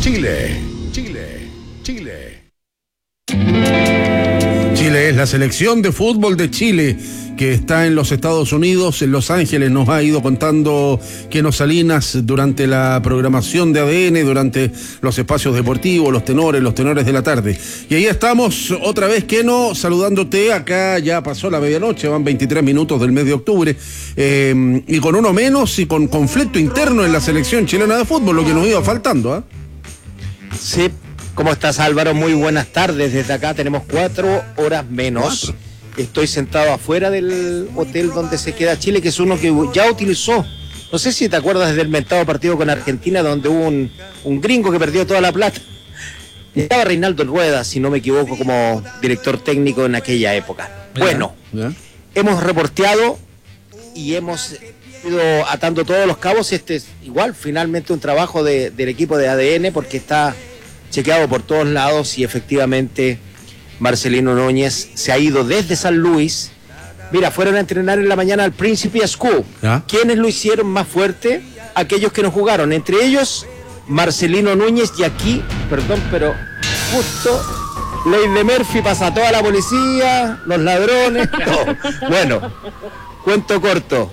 Chile. Chile es la selección de fútbol de Chile que está en los Estados Unidos, en Los Ángeles. Nos ha ido contando Keno Salinas durante la programación de ADN, durante los espacios deportivos, los tenores de la tarde. Y ahí estamos otra vez, Keno, saludándote. Acá ya pasó la medianoche, van 23 minutos del mes de octubre, y con uno menos y con conflicto interno en la selección chilena de fútbol, lo que nos iba faltando, ¿eh? Sí. ¿Cómo estás, Álvaro? Muy buenas tardes. Desde acá tenemos 4 horas menos. 4. Estoy sentado afuera del hotel donde se queda Chile, que es uno que ya utilizó. No sé si te acuerdas del mentado partido con Argentina, donde hubo un gringo que perdió toda la plata. Estaba Reinaldo Rueda, si no me equivoco, como director técnico en aquella época. Bueno, hemos reporteado y hemos ido atando todos los cabos. Este es igual, finalmente un trabajo del equipo de ADN, porque está chequeado por todos lados y efectivamente Marcelino Núñez se ha ido desde San Luis. Mira, fueron a entrenar en la mañana al Principia School. ¿Quiénes lo hicieron más fuerte? Aquellos que no jugaron, entre ellos Marcelino Núñez. Y aquí, perdón, pero justo ley de Murphy, pasa toda la policía, los ladrones, todo. Bueno, cuento corto.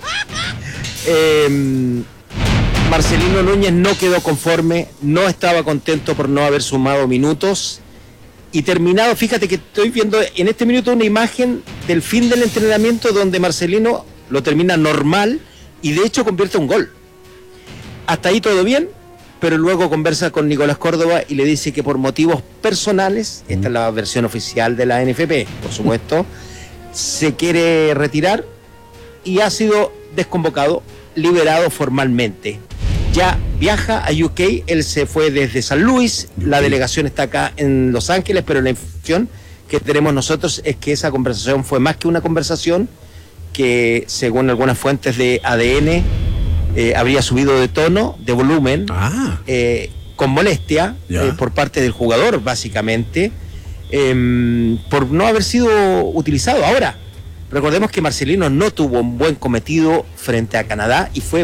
Marcelino Núñez no quedó conforme, no estaba contento por no haber sumado minutos y terminado. Fíjate que estoy viendo en este minuto una imagen del fin del entrenamiento donde Marcelino lo termina normal y de hecho convierte un gol. Hasta ahí todo bien, pero luego conversa con Nicolás Córdoba y le dice que por motivos personales, esta es la versión oficial de la NFP, por supuesto, se quiere retirar y ha sido desconvocado, liberado formalmente. Ya viaja a UK, él se fue desde San Luis, la delegación está acá en Los Ángeles, pero la información que tenemos nosotros es que esa conversación fue más que una conversación, que según algunas fuentes de ADN habría subido de tono, de volumen, con molestia por parte del jugador, básicamente, por no haber sido utilizado. Ahora, recordemos que Marcelino no tuvo un buen cometido frente a Canadá y fue